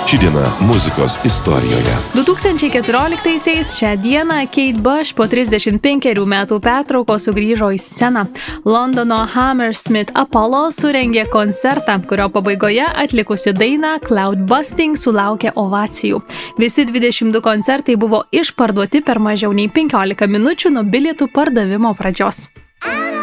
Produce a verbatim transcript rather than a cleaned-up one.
Ši diena muzikos istorijoje. du tūkstančiai keturioliktaisiais šią dieną Kate Bush po trisdešimt penkerių metų pertraukos sugrįžo į sceną. Londono Hammersmith Apollo surengė koncertą, kurio pabaigoje atlikusi dainą Cloud Busting sulaukė ovacijų. Visi dvidešimt du koncertai buvo išparduoti per mažiau nei penkiolika minučių nuo bilietų pardavimo pradžios.